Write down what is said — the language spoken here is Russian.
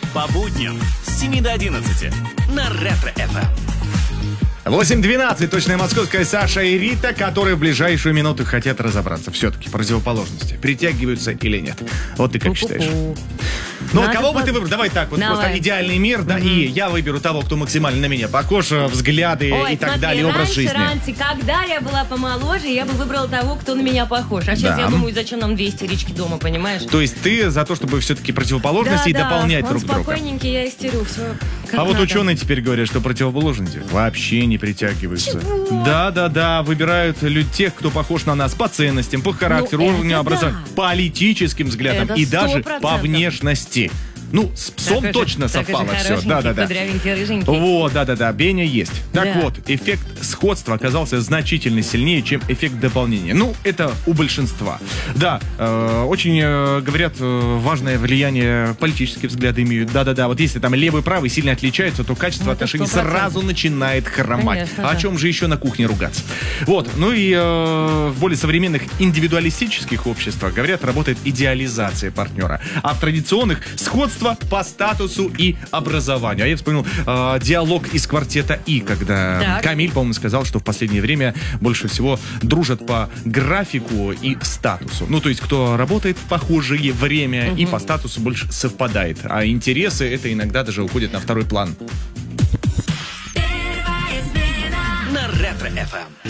По будням с 7 до 11 на Ретро-ФМ. 8:12, точная московская, Саша и Рита, которые в ближайшую минуту хотят разобраться. Все-таки противоположности притягиваются или нет. Вот ты как считаешь? Ну, а кого бы ты выбрал? Давай так, вот просто идеальный мир, да, и я выберу того, кто максимально на меня похож, взгляды и так далее, образ жизни. Раньше, когда я была помоложе, я бы выбрала того, кто на меня похож. А сейчас я думаю, зачем нам 2 истерички дома, понимаешь? То есть ты за то, чтобы все-таки противоположности дополнять друг друга? Он спокойненький, я истерю, все А вот ученые теперь говорят, что противоположности вообще не притягиваются. Да, выбирают тех, кто похож на нас по ценностям, по характеру, уровню образования, политическим взглядам и даже по внешности. Ну, с псом так точно же, совпало все. Да. Рыженький. Вот, да, Беня есть. Так вот, эффект сходства оказался значительно сильнее, чем эффект дополнения. Ну, это у большинства. Да, очень, говорят, важное влияние политические взгляды имеют. Да. Вот если там левый и правый сильно отличаются, то качество отношений 100%. Сразу начинает хромать. Конечно, о чем же еще на кухне ругаться? Вот, ну и в более современных индивидуалистических обществах, говорят, работает идеализация партнера. А в традиционных сходство по статусу и образованию. А я вспомнил диалог из квартета И, когда Камиль, по-моему, сказал, что в последнее время больше всего дружат по графику и статусу. Ну, то есть, кто работает в похожее время и по статусу больше совпадает. А интересы это иногда даже уходят на второй план. На Ретро-ФМ.